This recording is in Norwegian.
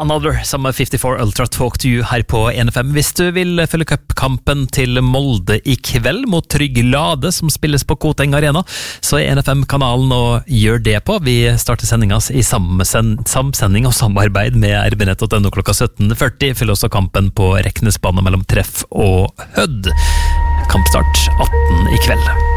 Another, som 54 Ultra Talk to You her på NFM. Hvis du vil følge cupkampen til Molde i kveld mot Trygg Lade, som spilles på Koteng Arena, så NFM-kanalen og gjør det på. Vi starter sendinga i samsending og samarbeid med rbnett.no klokka 17.40. Følg også kampen på Reknesbanen mellom Treff og Hødd. Kampstart 18 i kveld.